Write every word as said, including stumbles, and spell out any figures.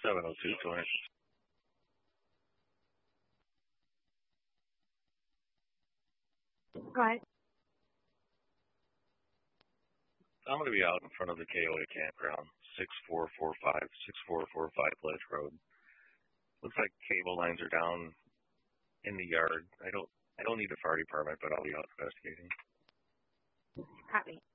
seven oh two, go ahead. Go ahead. I'm going to be out in front of the K O A campground, six four four five, six four four five Ledge Road. Looks like cable lines are down in the yard. I don't I don't need a fire department, but I'll be out investigating. Copy.